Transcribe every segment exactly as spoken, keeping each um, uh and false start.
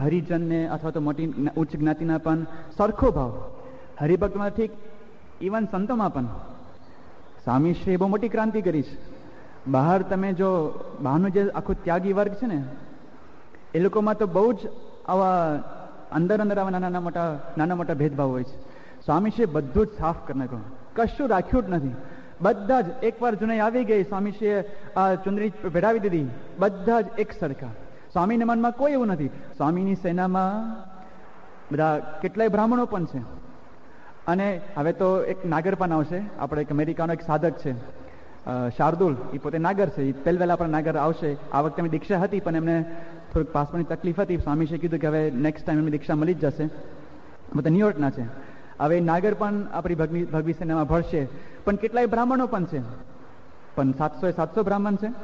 હરિજનને અથવા તો મોટી ઉચ્ચ જ્ઞાતિના પણ સરખો ભાવ. હરિભક્તમાં ઠીક, ઇવન સંતોમાં પણ. સ્વામીશ્રીએ બહુ મોટી ક્રાંતિ કરી છે. બહાર તમે જો બહારનું જે આખું ત્યાગી વર્ગ છે ને, એ લોકોમાં તો બહુ જ આવા અંદર અંદર આવા નાના નાના મોટા નાના મોટા ભેદભાવ હોય છે. સ્વામીશ્રીએ બધું જ સાફ કરી નાખ્યું, કશું રાખ્યું જ નથી. બધા જ એકવાર જુનાઈ આવી ગઈ, સ્વામીશ્રીએ આ ચુંદડી પહેરાવી દીધી, બધા જ એક સરખા. સ્વામીના મનમાં કોઈ એવું નથી. સ્વામીની સેનામાં બધા કેટલાય બ્રાહ્મણો પણ છે. અને હવે તો એક નાગર પણ આવશે. આપણે એક અમેરિકાનો એક સાધક છે શાર્દુલ, એ પોતે નાગર છે. એ પહેલ વહેલા પણ નાગર આવશે. આ વખતે એમની દીક્ષા હતી પણ એમને થોડીક પાસપોર્ટની તકલીફ હતી. સ્વામીશ્રીએ કીધું કે હવે નેક્સ્ટ ટાઈમ એમની દીક્ષા મળી જ જશે. બધા ન્યુયોર્કના છે. હવે નાગર પણ આપણી ભગવી ભગવી સેનામાં ભળશે. પણ કેટલાય બ્રાહ્મણો પણ છે, પણ સાતસો એ સાતસો બ્રાહ્મણ છે.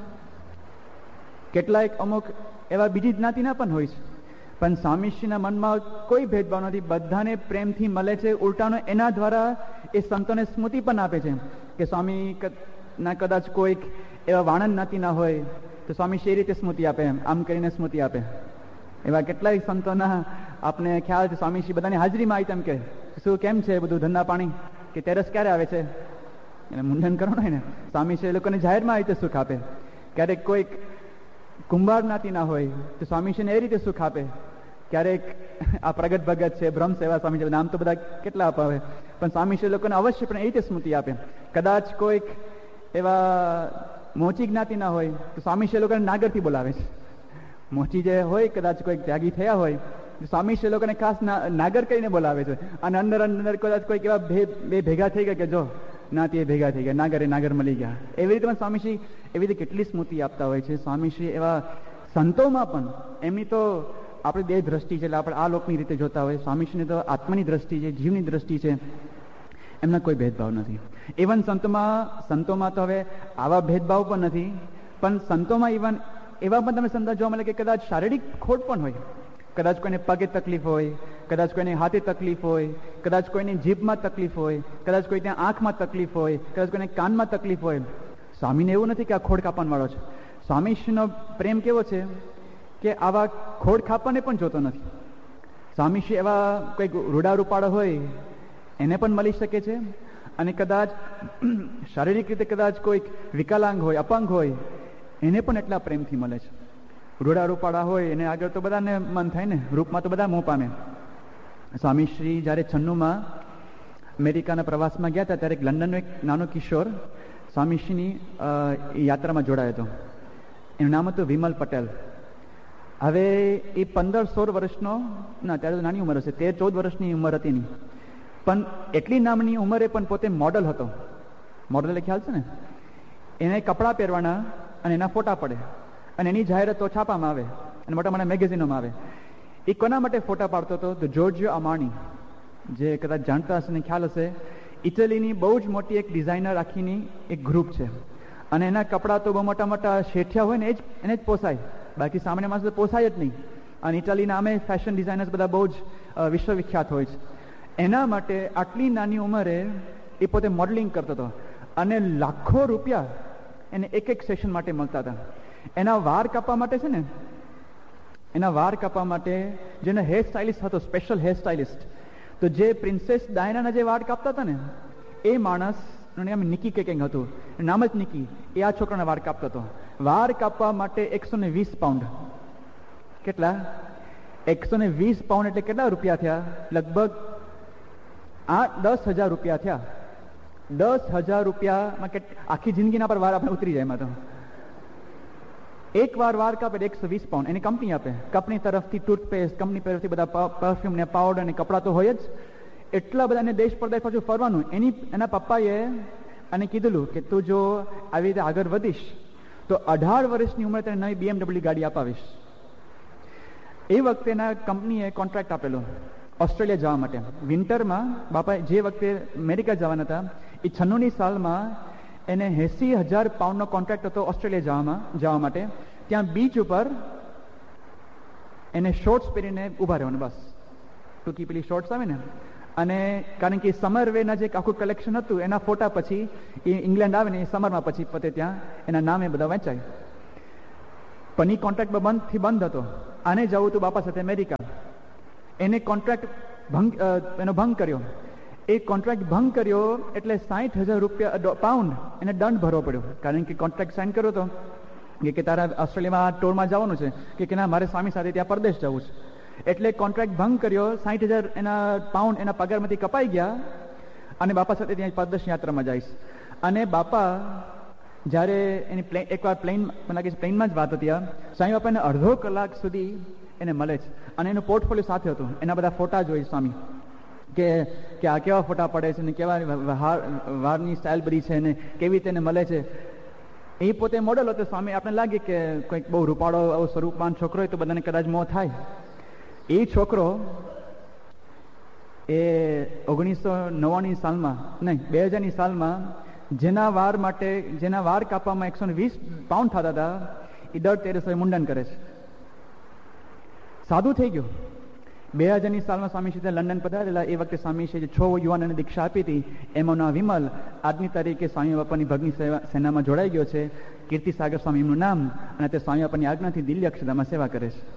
કેટલાય અમુક એવા બીજી જ્ઞાતિના પણ હોય છે. પણ સ્વામીશ્રીના મનમાં કોઈ ભેદભાવ નથી, બધાને પ્રેમથી મળે છે. ઉલટાનો એના દ્વારા એ સંતોને સ્મૃતિ પણ આપે છે કે સ્વામી ના કદાચ કોઈક એવા વાણંદ જ્ઞાતિના હોય તો સ્વામીશ્રી એ રીતે સ્મૃતિ આપે, આમ કરીને સ્મૃતિ આપે. એવા કેટલાય સંતોના આપને ખ્યાલ છે. સ્વામીશ્રી બધાની હાજરીમાં આવી તેમ કે શું કેમ છે બધું, ધંધા પાણી, કે તેરસ ક્યારે આવે છે, એને મુંડન કરવાનું હોય ને. સ્વામીશ્રી એ લોકોને જાહેરમાં આવી રીતે સુખ આપે. ક્યારેક કોઈક કુંભાર જ્ઞાતિના હોય તો સ્વામીશ્રીને એ રીતે સુખ આપે. ક્યારેક આ પ્રગટ ભગત છે, બ્રહ્મ સેવા સ્વામીજી, નામ તો બધા કેટલા અપાવે, પણ સ્વામીશ્રી લોકોને અવશ્ય પણ એ રીતે સ્મૃતિ આપે. કદાચ કોઈક એવા મોચી જ્ઞાતિના હોય તો સ્વામીશ્રી લોકોને નાગરથી બોલાવે છે. મોચી જે હોય, કદાચ કોઈક ત્યાગી થયા હોય તો સ્વામીશ્રી લોકોને ખાસ નાગર કહીને બોલાવે છે. અને અંદર અંદર કદાચ કોઈક એવા બે ભેગા થઈ ગયા કે જો નાતી એ ભેગા થઈ ગયા, નાગરે નાગર મળી ગયા, એવી રીતે પણ સ્વામીશ્રી એવી રીતે કેટલી સ્મૃતિ આપતા હોય છે. સ્વામીશ્રી એવા સંતોમાં પણ એમની તો આપણી દેહ દ્રષ્ટિ છે, એટલે આપણે આ લોકની રીતે જોતા હોય. સ્વામીશ્રીની તો આત્માની દ્રષ્ટિ છે, જીવની દ્રષ્ટિ છે, એમના કોઈ ભેદભાવ નથી. ઇવન સંતોમાં સંતોમાં તો હવે આવા ભેદભાવ પણ નથી, પણ સંતોમાં ઇવન એવા પણ તમે સંતો જોવા મળે કે કદાચ શારીરિક ખોટ પણ હોય. કદાચ કોઈને પગે તકલીફ હોય, કદાચ કોઈને હાથે તકલીફ હોય, કદાચ કોઈની જીભમાં તકલીફ હોય, કદાચ કોઈ ત્યાં આંખમાં તકલીફ હોય, કદાચ કોઈને કાનમાં તકલીફ હોય. સ્વામીને એવું નથી કે આ ખોડ કાપવાનો વાળો છે. સ્વામીશ્રીનો પ્રેમ કેવો છે કે આવા ખોડ કાપવાને પણ જોતો નથી. સ્વામીશ્રી એવા કોઈ રૂડા રૂપાળો હોય એને પણ મળી શકે છે, અને કદાચ શારીરિક રીતે કદાચ કોઈક વિકલાંગ હોય, અપંગ હોય, એને પણ એટલા પ્રેમથી મળે છે. રૂડા રૂપાળા હોય એને આગળ તો બધાને મન થાય ને, રૂપમાં તો બધા મોહ પામે. સ્વામીશ્રી જ્યારે છન્નુમાં અમેરિકાના પ્રવાસમાં ગયા હતા ત્યારે એક લંડનનો એક નાનો કિશોર સ્વામીશ્રીની યાત્રામાં જોડાયો હતો. એનું નામ હતું વિમલ પટેલ. હવે એ પંદર સોળ વર્ષનો, ના ત્યારે તો નાની ઉંમર હશે, તેર ચૌદ વર્ષની ઉંમર હતી એની, પણ એટલી નામની ઉંમરે પણ પોતે મોડલ હતો. મોડલ એટલે ખ્યાલ છે ને, એને કપડાં પહેરવાના અને એના ફોટા પડે અને એની જાહેરાતો છાપામાં આવે અને મોટા મોટા મેગેઝિનોમાં આવે. એ કોના માટે ફોટા પાડતો હતો? તો જોર્જિયો અમાની, જે કદાચ જાણતા હશે ને ખ્યાલ હશે, ઇટલીની બહુ જ મોટી એક ડિઝાઇનર આખીની એક ગ્રુપ છે. અને એના કપડાં તો બહુ મોટા મોટા શેઠિયા હોય ને એ જ એને જ પોસાય, બાકી સામાન્ય માણસ તો પોસાય જ નહીં. અને ઇટાલીના અમે ફેશન ડિઝાઇનર્સ બધા બહુ જ વિશ્વવિખ્યાત હોય છે. એના માટે આટલી નાની ઉંમરે એ પોતે મોડલિંગ કરતો હતો અને લાખો રૂપિયા એને એક એક સેશન માટે મળતા હતા. એના વાર કાપવા માટે છે ને, એના વાર કાપવા માટે જેનો હેર સ્ટાઇલિસ્ટ હતો, સ્પેશિયલ હેર સ્ટાઇલિસ્ટ, તો જે પ્રિન્સેસ ડાયનાના જે વાળ કાપતા હતા ને એ માણસ નામ નિકી કે કંઈક હતું, નામ જ નિકી, એ આ છોકરાના વાર કાપતો હતો. વાર કાપવા માટે એકસો ને વીસ પાઉન્ડ, કેટલા? એકસો ને વીસ પાઉન્ડ એટલે કેટલા રૂપિયા થયા? લગભગ આઠ દસ હજાર રૂપિયા થયા. દસ હજાર રૂપિયામાં કે આખી જિંદગીના પર વાર આપણે ઉતરી જાય. એમાં તો એક વાર વાર કાપે એકસો વીસ પાઉન્ડ એની કંપની આપે. કંપની તરફથી ટૂથપેસ્ટ, કંપની તરફથી બધા પરફ્યુમ ને પાવડર ને કપડાં તો હોય જ. એટલા બધાને દેશ પરદેશ પાછું ફરવાનું. એની એના પપ્પાએ અને કીધેલું કે તું જો આવી રીતે આગળ વધીશ તો અઢાર વર્ષની ઉંમરે તને નવી બીએમડબલ્યુ ગાડી અપાવીશ. એ વખતે એના કંપનીએ કોન્ટ્રાક્ટ આપેલો ઓસ્ટ્રેલિયા જવા માટે. વિન્ટરમાં બાપા જે વખતે અમેરિકા જવાના હતા એ છન્નુની સાલમાં એને એસી હજાર પાઉન્ડનો કોન્ટ્રાક્ટ હતો ઓસ્ટ્રેલિયા જવામાં જવા માટે. ત્યાં બીચ ઉપર એને શોર્ટ્સ પહેરીને ઊભા રહેવાનું, બસ ટૂંકી પેલી શોર્ટ્સ આવે ને. અને કારણ કે સમર વેના જે આખું કલેક્શન હતું એના ફોટા પછી એ ઇંગ્લેન્ડ આવે ને એ સમરમાં પછી પોતે ત્યાં એના નામે બધા વહેંચાય. પણ એ કોન્ટ્રાક્ટ બંધથી બંધ હતો. આને જવું હતું બાપા સાથે અમેરિકા. એને કોન્ટ્રાક્ટ ભંગ એનો ભંગ કર્યો. એ કોન્ટ્રાક્ટ ભંગ કર્યો એટલે સાઠ હજાર રૂપિયા પાઉન્ડ એને દંડ ભરવો પડ્યો. કારણ કે કોન્ટ્રાક્ટ સાઇન કર્યો હતો કે તારા ઓસ્ટ્રેલિયામાં ટૂરમાં જવાનું છે કે ના મારે સ્વામી સાથે ત્યાં પરદેશ જવું છે. એટલે કોન્ટ્રાક્ટ ભંગ કર્યો. સાઠ હજાર એના પાઉન્ડ એના પગારમાંથી કપાઈ ગયા અને બાપા સાથે ત્યાં પરદેશ યાત્રામાં જઈશ. અને બાપા જ્યારે એની પ્લેન એકવાર પ્લેન મને લાગે છે પ્લેનમાં જ વાત હતી, આ સ્વામી બાપાને અડધો કલાક સુધી એને મળે છે અને એનું પોર્ટફોલિયો સાથે હતું. એના બધા ફોટા જોઈ સ્વામી કે કે આ કેવા ફોટા પડે છે ને કેવા વારની સ્ટાઇલ બધી છે ને કેવી રીતે એને મળે છે. એ પોતે મોડલ હતો. સ્વામી આપણે લાગે કે કંઈક બહુ રૂપાળો આવો સ્વરૂપવાન છોકરો હોય તો બધાને કદાચ મોહ થાય. એ છોકરો એ ઓગણીસો નવ્વાણું સાલમાં નહીં બે હજારની સાલમાં જેના વાર માટે જેના વાર કાપવામાં એકસો ને વીસ પાઉન્ડ થતા હતા એ દર તેરસો મુંડન કરે છે. સાદું થઈ ગયું. બે હજારની સાલમાં સ્વામીશ્રી લંડન પધારેલા. એ વખતે સ્વામીશ્રી જે છ યુવાનોને દીક્ષા આપી હતી એમાંનો વિમલ આજની તારીખે સ્વામી બાપાની ભગની સેનામાં જોડાઈ ગયો છે. કીર્તિસાગર સ્વામી એમનું નામ, અને તે સ્વામી બાપાની આજ્ઞાથી દિલ્હી અક્ષરધામમાં સેવા કરે છે.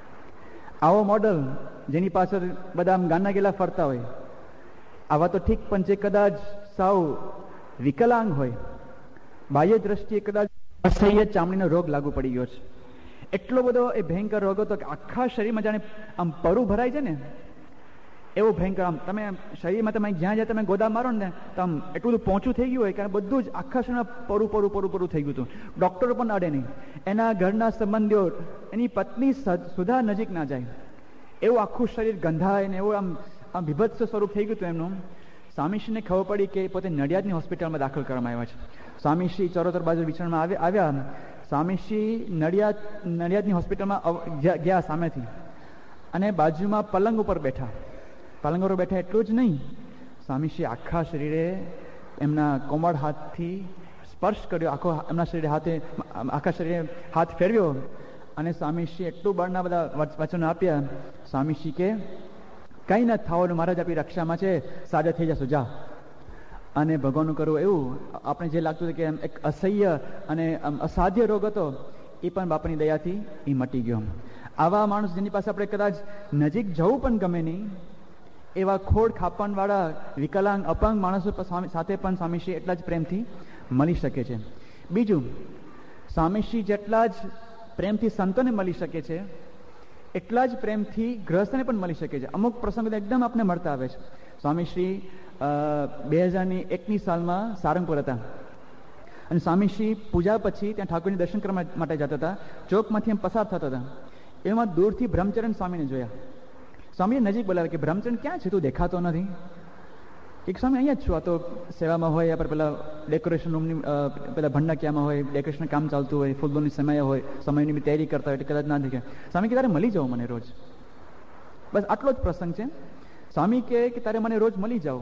આવો મોડલ જેની પાછળ બધા આમ ગાના ગેલા ફરતા હોય આવા તો ઠીક, પણ જે કદાચ સાવ વિકલાંગ હોય, બાહ્ય દ્રષ્ટિએ કદાચ અસહ્ય ચામડીનો રોગ લાગુ પડી ગયો છે. એટલો બધો એ ભયંકર રોગ હતો કે આખા શરીરમાં જાણે આમ પરું ભરાય છે ને એવો ભયંકર. આમ તમે શરીરમાં તમે જ્યાં જ્યાં તમે ગોદા મારો ને તો આમ એટલું બધું પહોંચું થઈ ગયું હોય કારણ બધું જ આખા શરીરમાં પરું પરું પરું પરું થઈ ગયું હતું. ડૉક્ટરો પણ અડે નહીં, એના ઘરના સંબંધીઓ, એની પત્ની સુધા નજીક ના જાય એવું આખું શરીર ગંધાય ને એવું આમ આમ બીભત્સ સ્વરૂપ થઈ ગયું હતું એમનું. સ્વામીશ્રીને ખબર પડી કે પોતે નડિયાદની હોસ્પિટલમાં દાખલ કરવામાં આવ્યા છે. સ્વામીશ્રી ચરોતર બાજુ વિચારણમાં આવ્યા. સ્વામીશ્રી નડિયાદ નડિયાદની હોસ્પિટલમાં ગયા સામેથી અને બાજુમાં પલંગ ઉપર બેઠા. પલંગ ઉપર બેઠા એટલું જ નહીં, સ્વામીશ્રી આખા શરીરે એમના કોમળ હાથથી સ્પર્શ કર્યો. આખો એમના શરીરે હાથે આખા શરીરે હાથ ફેરવ્યો અને સ્વામીશ્રી એટલું બળના બધા વચનો આપ્યા. સ્વામીશ્રી કે કંઈ ન થવાનું, મહારાજ આપણી રક્ષામાં છે, સાજા થઈ જશો, જા. અને ભગવાનનું કરવું એવું આપણે જે લાગતું હતું કે એમ એક અસહ્ય અને અસાધ્ય રોગ હતો એ પણ બાપાની દયાથી એ મટી ગયો. આવા માણસ જેની પાસે આપણે કદાચ નજીક જવું પણ ગમે નહીં એવા ખોડ ખાપણવાળા વિકલાંગ અપંગ માણસો સાથે પણ સ્વામીશ્રી એટલા જ પ્રેમથી મળી શકે છે. બીજું, સ્વામીશ્રી જેટલા જ પ્રેમથી સંતોને મળી શકે છે એટલા જ પ્રેમથી ગૃહસ્થને પણ મળી શકે છે. અમુક પ્રસંગો એકદમ આપણે મળતા આવે છે. સ્વામીશ્રી બે હજારની એકની સાલમાં સારંગપુર હતા અને સ્વામીશ્રી પૂજા પછી ત્યાં ઠાકોરજી દર્શન કરવા માટે જતા હતા. ચોકમાંથી એમ પસાર થતા હતા. એમાં દૂરથી બ્રહ્મચરણ સ્વામીને જોયા. સ્વામીએ નજીક બોલાવે કે બ્રહ્મચરણ ક્યાં છે, તું દેખાતો નથી. એક સ્વામી અહીંયા જ છું, આ તો સેવામાં હોય, પર પેલા ડેકોરેશન રૂમની પેલા ભંડાકીયામાં હોય, ડેકોરેશન કામ ચાલતું હોય, ફૂલદોની સમય હોય, સમયની બી તૈયારી કરતા હોય એટલે કદાચ ના દેખે. સ્વામી કે તારે મળી જાઓ મને રોજ, બસ આટલો જ પ્રસંગ છે. સ્વામી કહે કે તારે મને રોજ મળી જાઓ.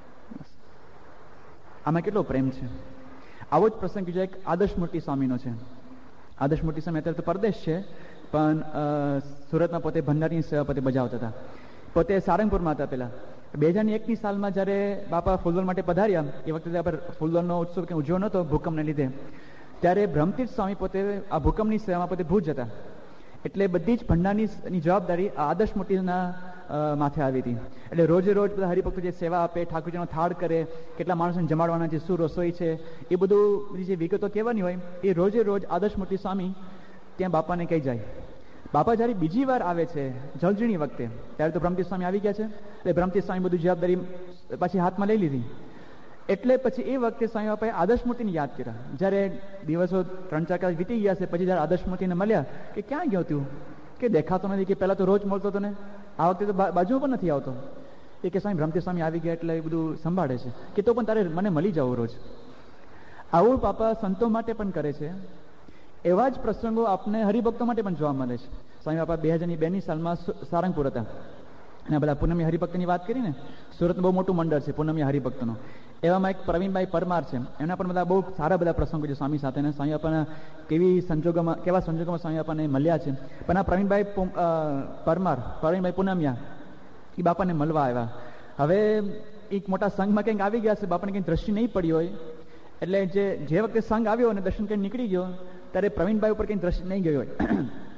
આમાં કેટલો પ્રેમ છે. આવો જ પ્રસંગ બીજો એક આદર્શ મૂર્તિ સ્વામીનો છે. આદર્શ મૂર્તિ સ્વામી અત્યારે તો પરદેશ છે, પણ સુરતમાં પોતે ભંડારીની સેવા પોતે બજાવતા હતા. પોતે સારંગપુરમાં હતા. પહેલા બે હજારની એકની સાલમાં જ્યારે બાપા ફૂલદોલ માટે પધાર્યા, એ વખતે ત્યાં પર ફૂલદોલનો ઉત્સવ કંઈ ઉજવ્યો નહોતો ભૂકંપને લીધે, ત્યારે બ્રહ્મતીર્થ સ્વામી પોતે આ ભૂકંપની સેવામાં પોતે ભુજ હતા. એટલે બધી જ ભંડારની જવાબદારી આ આદર્શ મૂર્તિના માથે આવી હતી. એટલે રોજે રોજ બધા હરિભક્તો જે સેવા આપે, ઠાકોરજીનો થાળ કરે, કેટલા માણસોને જમાડવાના છે, શું રસોઈ છે, એ બધું બધી જે વિગતો કહેવાની હોય એ રોજે રોજ આદર્શ મૂર્તિ સ્વામી ત્યાં બાપાને કહી જાય. બાપા જ્યારે બીજી વાર આવે છે જળજીણી વખતે, ત્યારે તો બ્રહ્મતીર્થ સ્વામી આવી ગયા છે. એટલે બ્રહ્મતીર્થ સ્વામી બધું જવાબદારી પછી હાથમાં લઈ લીધી. એટલે પછી એ વખતે સ્વામી બાપાએ આદર્શ મૂર્તિને યાદ કર્યા. જ્યારે દિવસો ત્રણ ચાર કલાક વીતી ગયા છે પછી જ્યારે આદર્શ મૂર્તિને મળ્યા કે ક્યાં ગયો તું, કે દેખાતો નથી, કે પહેલાં તો રોજ મળતો હતો ને આ વખતે તો બાજુમાં પણ નથી આવતો. એ કે સ્વામી બ્રહ્મતીર્થ સ્વામી આવી ગયા એટલે એ બધું સંભાળે છે, કે તો પણ તારે મને મળી જાવ રોજ. આવું બાપા સંતો માટે પણ કરે છે. એવા જ પ્રસંગો આપને હરિભક્તો માટે પણ જોવા મળે છે. સ્વામી બાપા બે હજારની બેની સાલમાં સારંગપુર હતા અને બધા પૂનમી હરિભક્તની વાત કરીને, સુરતનું બહુ મોટું મંડળ છે પૂનમી હરિભક્તનું. એવામાં એક પ્રવીણભાઈ પરમાર છે, એમના પણ બધા બહુ સારા બધા પ્રસંગો છે સ્વામી સાથે. અને સ્વામી બાપાના કેવી સંજોગોમાં કેવા સંજોગોમાં સ્વામી બાપાને મળ્યા છે. પણ આ પ્રવીણભાઈ પરમાર પ્રવીણભાઈ પૂનમિયા એ બાપાને મળવા આવ્યા. હવે એક મોટા સંઘમાં કંઈક આવી ગયા છે, બાપાને કંઈક દ્રષ્ટિ નહીં પડી હોય, એટલે જે જે વખતે સંઘ આવ્યો અને દર્શન કરીને નીકળી ગયો ત્યારે પ્રવીણભાઈ ઉપર કંઈ દ્રષ્ટિ નહીં ગઈ હોય.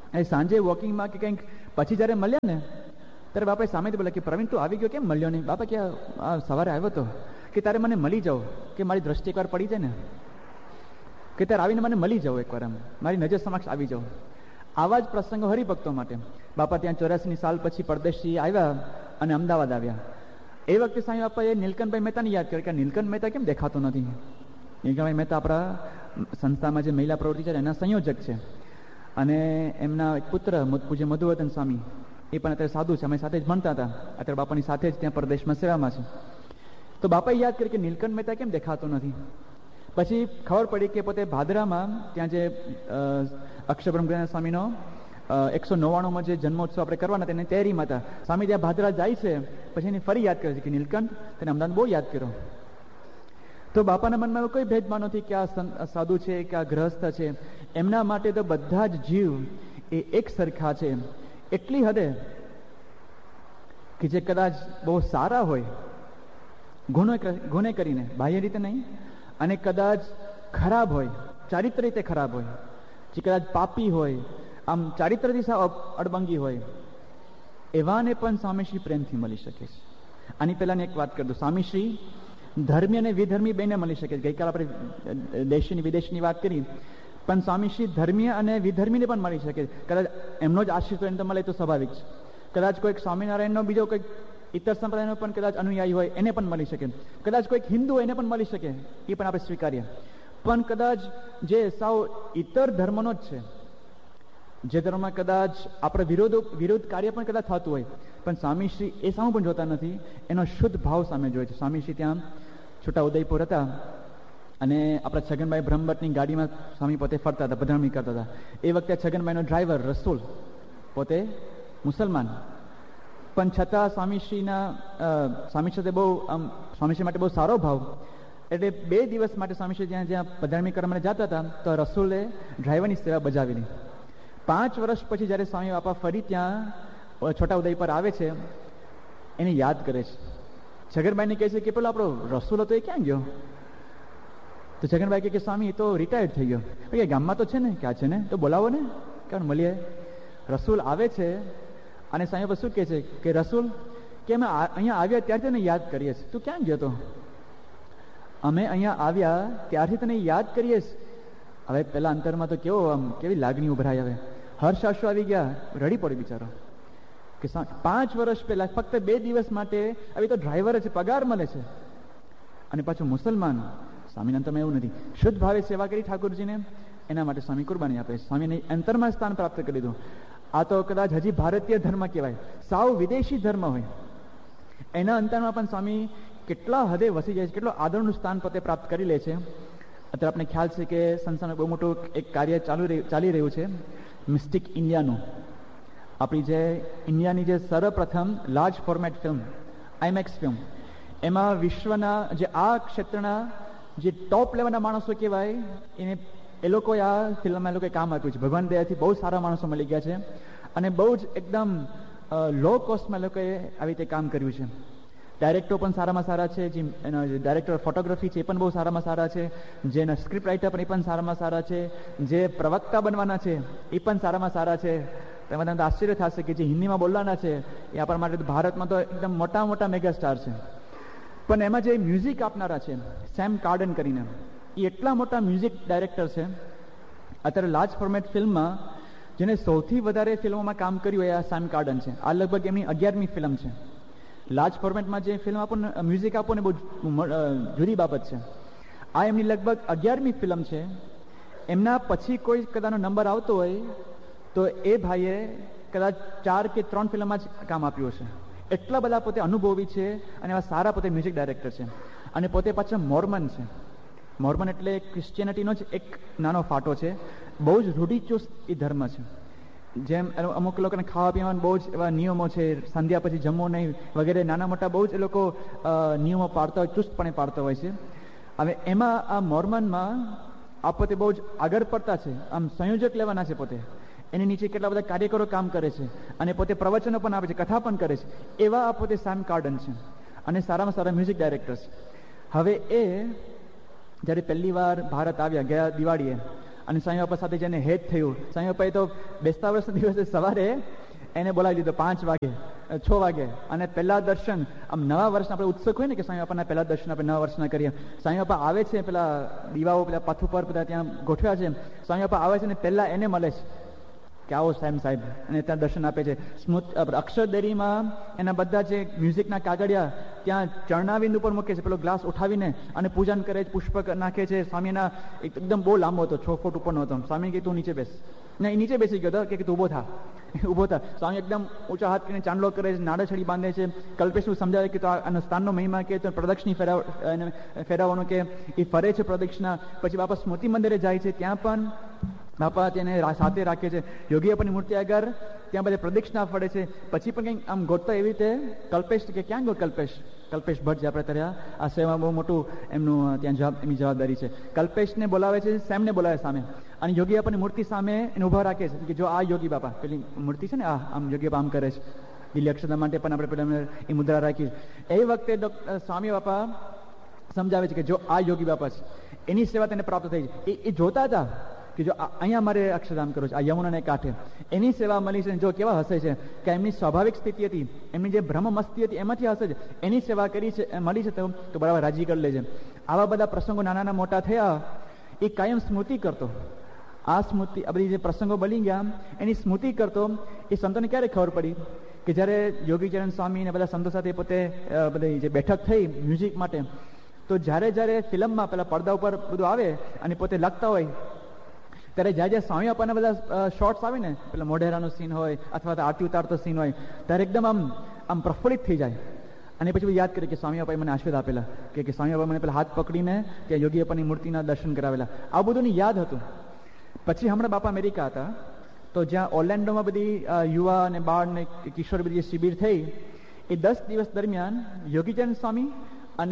અને સાંજે વોકિંગમાં કે કંઈક પછી જ્યારે મળ્યા ને ત્યારે બાપાએ સામેથી બોલ્યા કે પ્રવીણ તું આવી ગયો, કેમ મળ્યો નહીં? બાપા કે આ સવારે આવ્યો હતો કે તારે મને મળી જાઓ, કે મારી દ્રષ્ટિ એકવાર પડી જાય ને, કે ત્યારે આવીને મને મળી જાઓ એકવાર, એમ મારી નજર સમક્ષ આવી જાઓ. આવા જ પ્રસંગો હરિભક્તો માટે. બાપા ત્યાં ચોરાસીની સાલ પછી પરદેશથી આવ્યા અને અમદાવાદ આવ્યા. એ વખતે સાંઈ બાપાએ નીલકંઠભાઈ મહેતાને યાદ કર્યું કે નીલકંઠ મહેતા કેમ દેખાતો નથી. નીલકંઠભાઈ મહેતા આપણા સંસ્થામાં જે મહિલા પ્રવૃત્તિ છે એના સંયોજક છે, અને એમના એક પુત્ર પૂજ્ય મધુવર્ધન સ્વામી એ પણ અત્યારે સાધુ છે, અમે સાથે જ ભણતા હતા, અત્યારે બાપાની સાથે જ ત્યાં પરદેશમાં સેવામાં છે. તો બાપાએ યાદ કર્યું કે નીલકંઠ મહેતા કેમ દેખાતો નથી. પછી ખબર પડી કે પોતે ભાદરામાં ત્યાં જે અક્ષરબ્રહ્મ સ્વામીનો એકસો નવ્વાણુંમાં જે જન્મોત્સવ આપણે કરવાના તેની તૈયારીમાં હતા. સ્વામી ત્યાં ભાદરા જાય છે, પછી એને ફરી યાદ કરે છે કે નીલકંઠ તેને અમદાવાદ બહુ યાદ કર્યો. તો બાપાના મનમાં કોઈ ભેદભાવ નથી કે આ સાધુ છે કે આ ગ્રહસ્થ છે. એમના માટે તો બધા જ જીવ એ એક સરખા છે. એટલી હદે કે જે કદાચ બહુ સારા હોય ગુનો ગુને કરીને, બાહ્ય રીતે નહીં, અને કદાચ ખરાબ હોય, ચારિત્ર રીતે ખરાબ હોય, જે કદાચ પાપી હોય, આમ ચારિત્રથી સાવ અડબંગી હોય, એવાને પણ સ્વામીશ્રી પ્રેમથી મળી શકે છે. આની પહેલાની એક વાત કરી દઉં, સ્વામીશ્રી ધર્મી અને વિધર્મી બેને મળી શકે છે. ગઈકાલ આપણે દેશની વિદેશની વાત કરી, પણ સ્વામીશ્રી ધર્મીય અને વિધર્મીને પણ મળી શકે. કદાચ એમનો જ આશ્રિત હોય એને તો મળે તો સ્વાભાવિક છે. કદાચ કોઈક સ્વામિનારાયણનો બીજો કોઈક ઇતર સંપ્રદાયનો પણ કદાચ અનુયાયી હોય એને પણ મળી શકે. કદાચ કોઈક હિન્દુ હોય એને પણ મળી શકે, એ પણ આપણે સ્વીકારીએ. પણ કદાચ જે સાવ ઇતર ધર્મનો જ છે, જે ધર્મમાં કદાચ આપણે વિરોધ વિરોધ કાર્ય પણ કદાચ થતું હોય, પણ સ્વામીશ્રી એ સામે પણ જોતા નથી, એનો શુદ્ધ ભાવ સામે જોઈએ છે. સ્વામીશ્રી ત્યાં છોટા ઉદયપુર હતા અને આપણા છગનભાઈ બ્રહ્મભટ્ટની ગાડીમાં સ્વામી પોતે ફરતા હતા, પધરામણી કરતા હતા. એ વખતે છગનભાઈનો ડ્રાઈવર રસુલ પોતે મુસલમાન, પણ છતાં સ્વામીશ્રીના સ્વામી સાથે બહુ આમ સ્વામીશ્રી માટે બહુ સારો ભાવ. એટલે બે દિવસ માટે સ્વામીશ્રી જ્યાં જ્યાં પધરામણી કરવા માટે જતા હતા તો રસુલે ડ્રાઈવરની સેવા બજાવેલી. પાંચ વર્ષ પછી જ્યારે સ્વામી બાપા ફરી ત્યાં છોટા ઉદયપુર આવે છે, એને યાદ કરે છે. છગનભાઈને કહે છે કે પેલો આપણો રસુલ હતો એ ક્યાં ગયો? તો છગનભાઈ કહે કે સ્વામી એ તો રિટાયર્ડ થઈ ગયો. કે ગામમાં તો છે ને, ક્યાં છે ને, તો બોલાવો ને, ક્યાં મળીએ. રસુલ આવે છે અને સ્વામી બાપા શું કહે છે કે રસુલ કે અમે અહીંયા આવ્યા ત્યારથી તને યાદ કરીએ છીએ, તું ક્યાં ગયો તો? અમે અહીંયા આવ્યા ત્યારથી તને યાદ કરીએ છીએ. હવે પેલા અંતરમાં તો કેવો આમ કેવી લાગણી ઉભરાય, હવે હર્ષાશુ આવી ગયા, રડી પડી બિચારો કે પાંચ વર્ષ પહેલા ફક્ત બે દિવસ માટે હવે તો ડ્રાઈવર છે, પગાર મળે છે, અને પાછું મુસલમાન. સ્વામીના અંતરમાં એવું નથી, શુદ્ધ ભાવે સેવા કરી ઠાકોરજીને, એના માટે સ્વામી કુરબાની આપે. સ્વામીને અંતરમાં સ્થાન પ્રાપ્ત કરી દીધું. આ તો કદાચ હજી ભારતીય ધર્મ કહેવાય, સાવ વિદેશી ધર્મ હોય, એના અંતરમાં પણ સ્વામી કેટલા હદે વસી જાય છે, કેટલો આદરનું સ્થાન પોતે પ્રાપ્ત કરી લે છે. અત્યારે આપણે ખ્યાલ છે કે સંસ્થાનું બહુ મોટું એક કાર્ય ચાલુ ચાલી રહ્યું છે, મિસ્ટિક ઇન્ડિયાનું. આપણી જે ઇન્ડિયાની જે સર્વપ્રથમ large format film IMAX film, એમાં વિશ્વના જે આ ક્ષેત્રના જે ટોપ લેવલના માણસો કહેવાય એને એ લોકોએ આ ફિલ્મમાં એ લોકોએ કામ આપ્યું છે. ભગવાન દયાથી બહુ સારા માણસો મળી ગયા છે અને બહુ જ એકદમ લો કોસ્ટમાં લોકોએ આવી રીતે કામ કર્યું છે. ડાયરેક્ટર પણ સારામાં સારા છે, જે એનો જે ડાયરેક્ટર ફોટોગ્રાફી છે એ પણ બહુ સારામાં સારા છે, જેના સ્ક્રિપ્ટ રાઇટર પણ એ પણ સારામાં સારા છે, જે પ્રવક્તા બનવાના છે એ પણ સારામાં સારા છે. તેમાં તમને આશ્ચર્ય થશે કે જે હિન્દીમાં બોલવાના છે એ આપણા માટે ભારતમાં તો એકદમ મોટા મોટા મેગા સ્ટાર છે. પણ એમાં જે મ્યુઝિક આપનારા છે સેમ કાર્ડન કરીને, એ એટલા મોટા મ્યુઝિક ડાયરેક્ટર છે. અત્યારે લાર્જ ફોર્મેટ ફિલ્મમાં જેને સૌથી વધારે ફિલ્મોમાં કામ કર્યું એ આ સેમ કાર્ડન છે. આ લગભગ એમની અગિયારમી ફિલ્મ છે. લાર્જ ફોર્મેટમાં જે ફિલ્મ આપો ને, મ્યુઝિક આપો ને, બહુ જુદી બાબત છે. આ એમની લગભગ અગિયારમી ફિલ્મ છે. એમના પછી કોઈ કદાચનો નંબર આવતો હોય તો એ ભાઈએ કદાચ ચાર કે ત્રણ ફિલ્મમાં જ કામ આપ્યું હશે. એટલા બધા પોતે અનુભવી છે અને એવા સારા પોતે મ્યુઝિક ડાયરેક્ટર છે. અને પોતે પાછા મોર્મન છે. મોર્મન એટલે ક્રિશ્ચિયનિટીનો જ એક નાનો ફાટો છે. બહુ જ રૂઢિચુસ્ત એ ધર્મ છે. જેમ અમુક લોકોને ખાવા પીવાના બહુ જ એવા નિયમો છે, સંધ્યા પછી જમવું નહીં વગેરે નાના મોટા બહુ જ એ લોકો નિયમો પાડતા હોય, ચુસ્તપણે પાડતા હોય છે. હવે એમાં આ મોર્મનમાં આ પોતે બહુ જ આગળ પડતા છે, આમ સંયોજક લેવાના છે પોતે. એની નીચે કેટલા બધા કાર્યકરો કામ કરે છે અને પોતે પ્રવચનો પણ આપે છે, કથા પણ કરે છે. એવા આ પોતે સેમ કાર્ડન છે અને સારામાં સારા મ્યુઝિક ડાયરેક્ટર્સ. હવે એ જ્યારે પહેલી વાર ભારત આવ્યા ગયા દિવાળીએ અને સ્વામી બાપા સાથે જેને હેત થયું, સ્વામી બાપાએ તો બેસતા વર્ષના દિવસે સવારે એને બોલાવી દીધો પાંચ વાગે છ વાગે, અને પહેલા દર્શન આમ નવા વર્ષના આપણે ઉત્સુક હોય ને કે સ્વામી બાપાના પહેલા દર્શન આપણે નવા વર્ષના કરીએ. સ્વામી બાપા આવે છે, પેલા દીવાઓ પેલા પથ ઉપર બધા ત્યાં ગોઠવ્યા છે, સ્વામી બાપા આવે છે ને પહેલા એને મળે છે કે આવો સાહેબ સાહેબ અને ત્યાં દર્શન આપે છે. સ્મૃત અક્ષરદેરીમાં એના બધા જે મ્યુઝિકના કાગળિયા ત્યાં ચરણાવિંદ ઉપર મૂકે છે, પેલો ગ્લાસ ઉઠાવીને અને પૂજન કરે છે, પુષ્પ નાખે છે. સ્વામીના એકદમ બહુ લાંબો હતો, છ ફૂટ ઉપરનો હતો. સ્વામી કે તું નીચે બેસ, ને એ નીચે બેસી ગયો હતો કે તું ઊભો થા ઊભો થા. સ્વામી એકદમ ઊંચા હાથ કરીને ચાંદલો કરે છે, નાડાછડી બાંધે છે, કલ્પેશનું સમજાવે કે તો આનો સ્થાનનો મહિમા કે તો પ્રદક્ષિણી ફેરાવ ફેરાવવાનું કે એ ફરે છે પ્રદક્ષિણા. પછી બાપા સ્મૃતિ મંદિરે જાય છે, ત્યાં પણ બાપા તેને સાથે રાખે છે. યોગી બાપાની મૂર્તિ આગળ ત્યાં બધે પ્રદક્ષિણા ફરે છે. પછી પણ કંઈક આમ ગોતતા એવી રીતે કલ્પેશ કે ક્યાં ગયો કલ્પેશ કલ્પેશ ભટ્ટ જે આપણે તર્યા આ સેવામાં બહુ મોટું એમનું ત્યાં જવાબ એમની જવાબદારી છે. કલ્પેશને બોલાવે છે, સેમને બોલાવે સામે, અને યોગી બાપાની મૂર્તિ સામે એને ઊભા રાખે છે કે જો આ યોગી બાપા પેલી મૂર્તિ છે ને આ આમ યોગી બાપા આમ કરે છે. દિલ્હી અક્ષરધામ માટે પણ આપણે પેલા એ મુદ્રા રાખી. એ વખતે ડોક્ટર સ્વામી બાપા સમજાવે છે કે જો આ યોગી બાપા છે, એની સેવા તેને પ્રાપ્ત થઈ છે. એ જોતા હતા કે જો અહીંયા મારે અક્ષરધામ કરવું છે, આ યમુનાને કાંઠે એની સેવા મળી છે, જો કેવા હસે છે કે એમની સ્વાભાવિક સ્થિતિ હતી, એમની જે બ્રહ્મ મસ્તી હતી એમાંથી હસે છે, એની સેવા કરી છે મળી છે તો તો બરાબર રાજી કરી લેજે. આવા બધા પ્રસંગો નાના નાના મોટા થયા, એ કાયમ સ્મૃતિ કરતો. આ સ્મૃતિ આ બધી જે પ્રસંગો બની ગયા એની સ્મૃતિ કરતો. એ સંતોને ક્યારે ખબર પડી કે જ્યારે યોગીચરણ સ્વામી ને બધા સંતો સાથે પોતે બધી જે બેઠક થઈ મ્યુઝિક માટે, તો જ્યારે જ્યારે ફિલ્મમાં પેલા પડદા ઉપર બધું આવે અને પોતે લખતા હોય ત્યારે જ્યાં જ્યાં સ્વામી બાપાના બધા શોર્ટ્સ આવે ને, પેલા મોઢેરાનો સીન હોય અથવા તો આરતી ઉતારતો સીન હોય, ત્યારે એકદમ આમ આમ પ્રફુલ્લિત થઈ જાય. અને પછી યાદ કરે કે સ્વામી બાપાએ મને આશીર્વાદ આપેલા, કે કે સ્વામી બાપા મને પેલા હાથ પકડીને ત્યાં યોગી બાપાની મૂર્તિના દર્શન કરાવેલા. આ બધું યાદ હતું. પછી હમણાં બાપા અમેરિકા હતા, તો જ્યાં ઓર્લેન્ડોમાં બધી યુવા અને બાળ ને કિશોર બધી શિબિર થઈ, એ દસ દિવસ દરમિયાન યોગીચરણ સ્વામી અને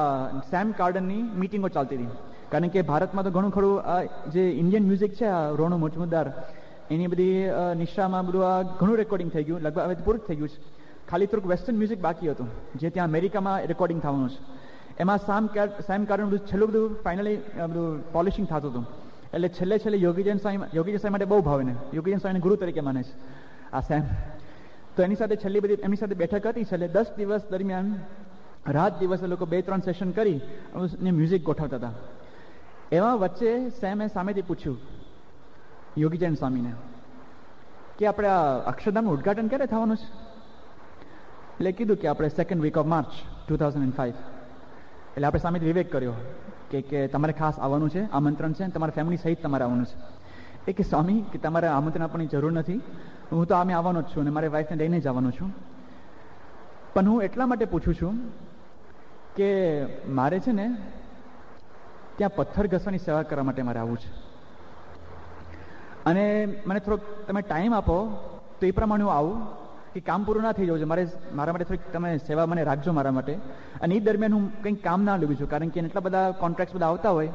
આ સેમ કાર્ડનની મિટિંગો ચાલતી હતી. કારણ કે ભારતમાં તો ઘણું ખરું જે ઇન્ડિયન મ્યુઝિક છે, આ રોણો મજમુદાર એની બધી નિશામાં બધું આ ઘણું રેકોર્ડિંગ થઈ ગયું, લગભગ હવે પૂરું થઈ ગયું છે. ખાલી થોડુંક વેસ્ટર્ન મ્યુઝિક બાકી હતું જે ત્યાં અમેરિકામાં રેકોર્ડિંગ થવાનું છે. એમાં સામ સેમ કાર્ડન બધું છેલ્લું બધું ફાઇનલી બધું પોલિશિંગ થતું હતું. એટલે છેલ્લે છેલ્લે યોગીજન સ્વામી યોગીજન સ્વામી માટે બહુ ભાવે ને, યોગીજન સ્વામીને ગુરુ તરીકે માને છે આ સેમ. તો એની સાથે છેલ્લી બધી એમની સાથે બેઠક હતી. છેલ્લે દસ દિવસ દરમિયાન રાત દિવસે લોકો બે ત્રણ સેશન કરી અને મ્યુઝિક ગોઠવતા હતા. એમાં વચ્ચે સેમે સામેથી પૂછ્યું યોગીચરણ સ્વામીને કે આપણે આ અક્ષરધામનું ઉદઘાટન ક્યારે થવાનું છે? એટલે કીધું કે આપણે second week of March two thousand and five. એટલે આપણે સામેથી વિવેક કર્યો કે કે તમારે ખાસ આવવાનું છે, આમંત્રણ છે, તમારા ફેમિલી સહિત તમારે આવવાનું છે. એ કે સ્વામી કે તમારે આમંત્રણ આપવાની જરૂર નથી, હું તો આમે આવવાનો જ છું અને મારી વાઈફને લઈને જ આવવાનો છું. પણ હું એટલા માટે પૂછું છું કે મારે છે ને ત્યાં પથ્થર ઘસવાની સેવા કરવા માટે મારે આવવું છે, અને મને થોડોક તમે ટાઈમ આપો તો એ પ્રમાણે હું આવું, કે કામ પૂરું ના થઈ જવું છે મારે, મારા માટે થોડીક તમે સેવા મને રાખજો મારા માટે. અને એ દરમિયાન હું કંઈક કામ ના લેવું છું, કારણ કે એટલા બધા કોન્ટ્રાક્ટ બધા આવતા હોય.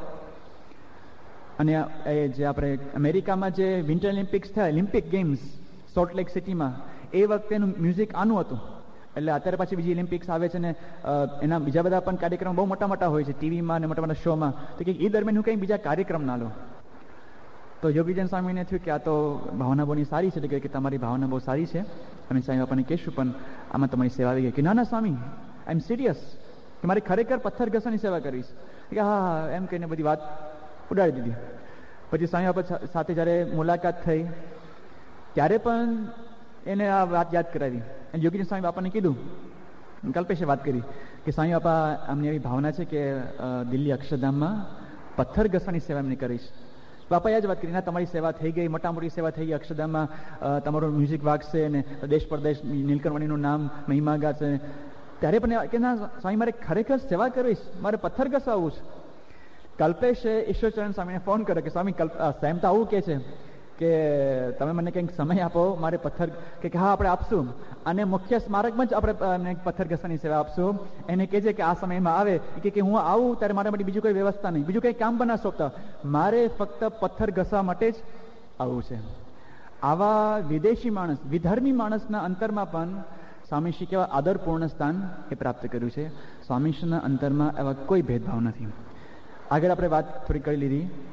અને એ જે આપણે અમેરિકામાં જે વિન્ટર ઓલિમ્પિક્સ થયા, ઓલિમ્પિક ગેમ્સ સોલ્ટ લેક સિટીમાં, એ વખતેનું મ્યુઝિક આનું હતું. એટલે અત્યારે પાછી બીજી ઓલિમ્પિક્સ આવે છે ને એના બીજા બધા પણ કાર્યક્રમ બહુ મોટા મોટા હોય છે ટીવીમાં અને મોટા મોટા શોમાં. તો કે એ દરમિયાન હું કંઈ બીજા કાર્યક્રમ ના લો. તો યોગીજન સ્વામીને થયું કે આ તો ભાવના બહુની સારી છે, એટલે કે તમારી ભાવના બહુ સારી છે, અમે સ્વામી બાપાને કહીશું, પણ આમાં તમારી સેવા આવી ગઈ. કે ના ના સ્વામી, આઈ એમ સિરિયસ, કે મારે ખરેખર પથ્થર ઘસવાની સેવા કરીશ. કે હા હા એમ કહીને બધી વાત ઉડાડી દીધી. પછી સ્વામી બાપા સાથે જ્યારે મુલાકાત થઈ ત્યારે પણ એને આ વાત યાદ કરાવી. અને યોગીજન સ્વામી બાપાને કીધું, કલ્પેશે વાત કરી કે સ્વામી બાપા અમને એવી ભાવના છે કે દિલ્હી અક્ષરધામમાં પથ્થર ઘસવાની સેવા એમને કરીશ. બાપાએ જ વાત કરી, ના તમારી સેવા થઈ ગઈ, મોટા મોટી સેવા થઈ ગઈ, અક્ષરધામમાં તમારું મ્યુઝિક વાગશે ને દેશ પરદેશ નીલકંઠવાણીનું નામ મહિમા ગાશે. ત્યારે પણ કે ના સ્વામી મારે ખરેખર સેવા કરીશ, મારે પથ્થર ઘસવાવું છે. કલ્પેશે ઈશ્વરચરણ સ્વામીને ફોન કર્યો કે સ્વામી કલ્પ સેમ તો આવું કે છે કે તમે મને કંઈક સમય આપો, મારે પથ્થર કે હા આપણે આપશું, અને મુખ્ય સ્મારકમાં જ આપણે પથ્થર ઘસવાની સેવા આપશું. એને કહેજે કે આ સમયમાં આવે કે હું આવું ત્યારે મારા માટે બીજું કોઈ વ્યવસ્થા નહીં, બીજું કંઈ કામ પણ ના સોંપતા, મારે ફક્ત પથ્થર ઘસવા માટે જ આવવું છે. આવા વિદેશી માણસ, વિધર્મી માણસના અંતરમાં પણ સ્વામીશ્રી કેવા આદરપૂર્ણ સ્થાન એ પ્રાપ્ત કર્યું છે. સ્વામીશ્રીના અંતરમાં એવા કોઈ ભેદભાવ નથી. આગળ આપણે વાત થોડી કરી લીધી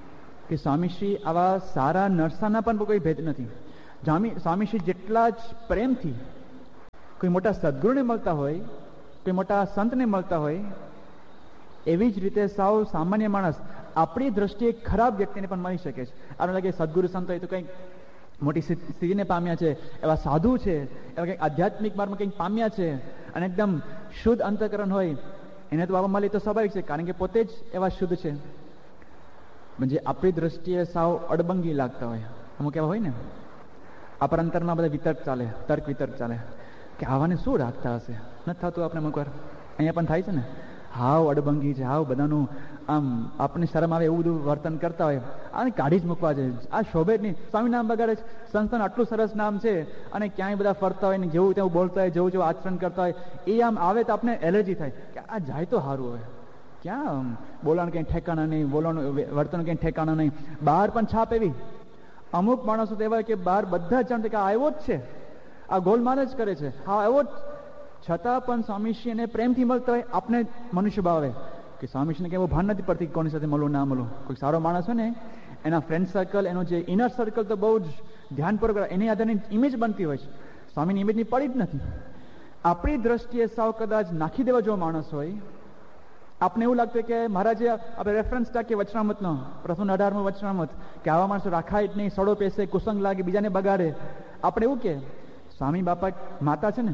કે સ્વામીશ્રી આવા સારા નરસાના પણ કોઈ ભેદ નથી. જામી સ્વામીશ્રી જેટલા જ પ્રેમથી કોઈ મોટા સદગુરુને મળતા હોય, કોઈ મોટા સંતને મળતા હોય, એવી જ રીતે સાવ સામાન્ય માણસ આપણી દ્રષ્ટિએ ખરાબ વ્યક્તિને પણ મળી શકે છે. આપણે લાગે સદગુરુ સંત હોય તો કંઈક મોટી સ્થિતિને પામ્યા છે, એવા સાધુ છે, એવા કંઈક આધ્યાત્મિક માર્ગમાં કંઈક પામ્યા છે અને એકદમ શુદ્ધ અંતઃકરણ હોય, એને તો બાબા મળી તો સ્વાભાવિક છે, કારણ કે પોતે જ એવા શુદ્ધ છે. જે આપણી દ્રષ્ટિએ સાવ અડબંગી લાગતા હોય, અમુક એવા હોય ને, આપણા અંતરમાં બધા વિતર્ક ચાલે, તર્ક વિતર્ક ચાલે કે આવાને શું રાખતા હશે, નથી થતું આપણે અમુક વાર. અહીંયા પણ થાય છે ને, હાવ અડબંગી છે, હાવ બધાનું આમ આપણને શરમ આવે એવું બધું વર્તન કરતા હોય, આને કાઢી જ મૂકવા છે, આ શોભે જ નહીં, સ્વામી નામ બગાડે છે, સંસ્થાનું આટલું સરસ નામ છે અને ક્યાંય બધા ફરતા હોય ને જેવું તેવું બોલતા હોય, જેવું જેવું આચરણ કરતા હોય, એ આમ આવે તો આપણે એલર્જી થાય કે આ જાય તો સારું હોય. ક્યાં બોલાણ કંઈ ઠેકાણા નહીં, બોલાણું વર્તન કંઈ ઠેકાણા નહીં. બહાર પણ છાપ એવી, અમુક માણસો તો એવા કે બહાર બધા જ જાણતા કે આ આવ્યો જ છે, આ ગોલમાલ જ કરે છે, હા આવ્યો જ, છતાં પણ સ્વામીશ્રી એને પ્રેમથી મળતા હોય, આપને મનુષ્ય ભાવે કે સ્વામીશ્રીને કંઈ એવું ભાન નથી પડતી કે કોની સાથે મળવું ના મળવું. કોઈ સારો માણસ હોય ને, એના ફ્રેન્ડ સર્કલ, એનો જે ઇનર સર્કલ તો બહુ જ ધ્યાનપૂર્વક એની આધારની ઇમેજ બનતી હોય છે. સ્વામીની ઇમેજની પડી જ નથી. આપણી દ્રષ્ટિએ સાવ કદાચ નાખી દેવા જો માણસ હોય, આપને એવું લાગતું કે મારા જે આપણે રેફરન્સ ટાંકીએ વચનામતનો, પ્રથમ અઢારમો વચનામત, કે આવા માણસો રાખાય જ નહીં, સડો પેસે, કુસંગ લાગે, બીજાને બગાડે. આપણે એવું કે સ્વામી બાપા માતા છે ને,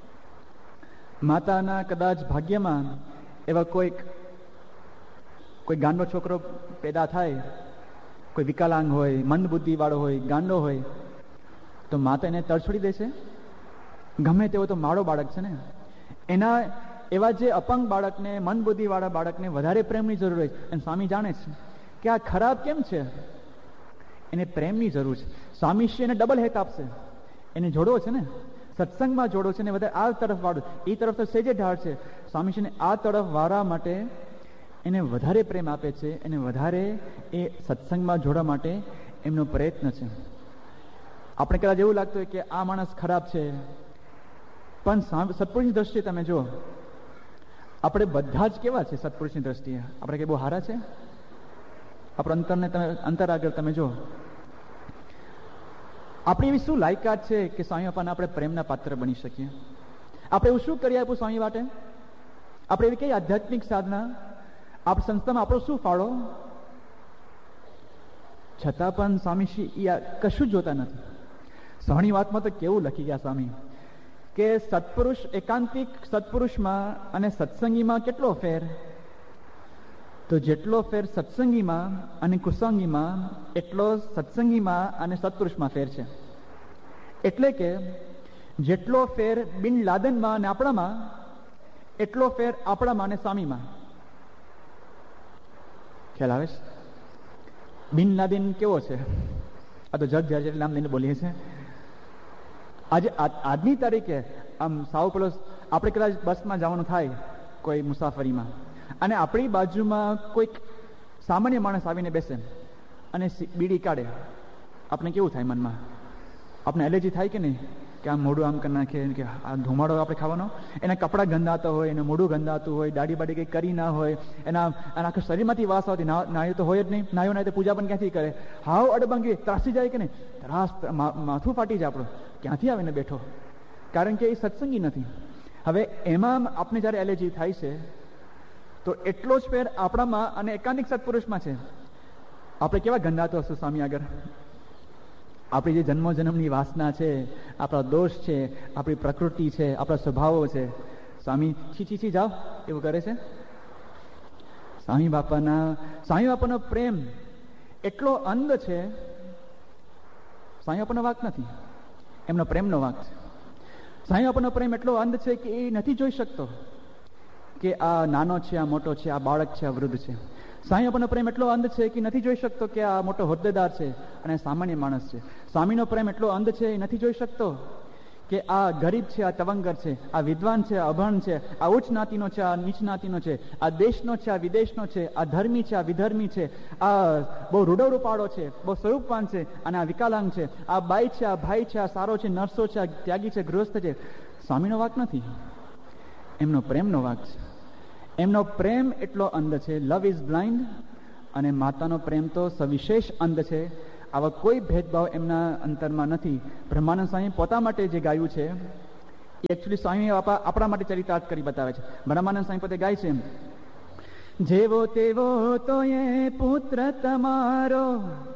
માતાના કદાચ ભાગ્યમાં એવા કોઈક કોઈ ગાંડો છોકરો પેદા થાય, કોઈ વિકલાંગ હોય, મંદ બુદ્ધિ વાળો હોય, ગાંડો હોય, તો માતા એને તરછોડી દેશે? ગમે તેવો તો માળો બાળક છે ને, એના એવા જે અપંગ બાળકને, મંદ બુદ્ધિ વાળા બાળકને વધારે પ્રેમની જરૂર હોય. અને સ્વામી જાણે છે કે આ ખરાબ કેમ છે, એને પ્રેમની જરૂર છે. સ્વામીશ્રી એને ડબલ હેત આપશે, એને જોડવો છે ને, સત્સંગમાં જોડો છે ને, વધારે આ તરફ વાળો, એ તરફ તો સેજે ઢાળ છે. સ્વામીશ્રીને આ તરફ વાળવા માટે એને વધારે પ્રેમ આપે છે, એને વધારે એ સત્સંગમાં જોડવા માટે એમનો પ્રયત્ન છે. આપણે કદાચ એવું લાગતું હોય કે આ માણસ ખરાબ છે, પણ સત્પુરુષની દ્રષ્ટિએ તમે જુઓ, આપણે બધા જ કેવા છે સત્પુરુષની દ્રષ્ટિએ? આપણે કે બહુ સારા છે? આપણા અંતરને તમે અંતર આગળ તમે જુઓ, આપણી એવી શું લાયકાત છે કે સ્વામી બાપાને આપણે પ્રેમના પાત્ર બની શકીએ? આપણે એવું શું કરી આપ્યું સ્વામી માટે? આપણે એવી કઈ આધ્યાત્મિક સાધના, આપ સંસ્થામાં આપણો શું ફાળો? છતાં પણ સ્વામીશ્રી કશું જ જોતા નથી. સ્વામી વાતમાં તો કેવું લખી ગયા સ્વામી કે સત્પુરુષ, એકાંતિક સત્પુરુષમાં અને સત્સંગીમાં કેટલો ફેર? તો જેટલો ફેર સત્સંગીમાં અને કુસંગીમાં, એટલો સત્સંગીમાં અને સત્પુરુષમાં ફેર છે. એટલે કે જેટલો ફેર બિન લાદનમાં અને આપણામાં, એટલો ફેર આપણામાં અને સ્વામીમાં. ખ્યાલ આવે છે? બિન લાદિન કેવો છે? આ તો જગ જાય એટલે આમ લઈને બોલીએ છીએ. આજે આજની તારીખે આમ સાવ પેલો, આપણે કદાચ બસમાં જવાનું થાય કોઈ મુસાફરીમાં, અને આપણી બાજુમાં કોઈક સામાન્ય માણસ આવીને બેસે અને બીડી કાઢે, આપણે કેવું થાય મનમાં? આપણે એલર્જી થાય કે નહીં? કે આમ મોઢું આમ કરી નાખે કે આ ધુમાડો આપણે ખાવાનો. એના કપડાં ગંદાતા હોય, એનું મોઢું ગંદાતું હોય, દાઢી બાડી કંઈ કરી ના હોય, એના એના આખા શરીરમાંથી વાસ આવતી, નાયો તો હોય જ નહીં, નાયો ના તો પૂજા પણ ક્યાંથી કરે? હાવ અડબંગી, ત્રાસી જાય કે નહીં? ત્રાસ, માથું ફાટી જાય આપણું. ક્યાંથી આવીને બેઠો? કારણ કે એ સત્સંગી નથી. હવે એમાં આપણે જ્યારે એલર્જી થાય છે, તો એટલો જ ફેર આપણામાં અને એકાંતિક સત્પુરુષમાં છે. આપણે કેવા ગંદાતો હશું સ્વામી આગળ? આપણી જે જન્મ જન્મની વાસના છે, આપણા દોષ છે, આપણી પ્રકૃતિ છે, આપણા સ્વભાવો છે, સ્વામી છી છી છી જાઓ એવું કરે છે? સ્વામી બાપાના સ્વામી બાપાનો પ્રેમ એટલો અંધ છે, સ્વામી બાપાનો વાંક નથી, એમનો પ્રેમનો વાંક છે. સ્વામી બાપાનો પ્રેમ એટલો અંધ છે કે એ નથી જોઈ શકતો કે આ નાનો છે, આ મોટો છે, આ બાળક છે, આ વૃદ્ધ છે. સ્વામી બાપાનો પ્રેમ એટલો અંધ છે કે નથી જોઈ શકતો કે આ મોટો હોદ્દેદાર છે અને સામાન્ય માણસ છે. સ્વામીનો પ્રેમ એટલો અંધ છે, એ નથી જોઈ શકતો કે આ ગરીબ છે, આ તવંગર છે, આ વિદ્વાન છે, આ અભણ છે, આ ઉચ્ચ જ્ઞાતિનો છે, આ નીચ જ્ઞાતિનો છે, આ દેશનો છે, આ વિદેશનો છે, આ ધર્મી છે, આ વિધર્મી છે, આ બહુ રૂડો રૂપાળો છે, બહુ સ્વરૂપવાન છે, અને આ વિકલાંગ છે, આ બાઈ છે, આ ભાઈ છે, આ સારો છે, નરસો છે, આ ત્યાગી છે, ગૃહસ્થ છે. સ્વામીનો વાંક નથી, એમનો પ્રેમનો વાંક છે. એમનો પ્રેમ એટલો અંધ છે. લવ ઇઝ બ્લાઇન્ડ અને માતાનો પ્રેમ તો સવિશેષ અંધ છે. આવા કોઈ ભેદભાવ એમના અંતરમાં નથી. બ્રહ્માનંદ સ્વામી પોતા માટે જે ગાયું છે એ એકચ્યુઅલી સ્વામી આપણા માટે ચરિતાર્થ કરી બતાવે છે. બ્રહ્માનંદ સ્વામી પોતે ગાય છે, જેવો તેવો તો એ પુત્ર તમારો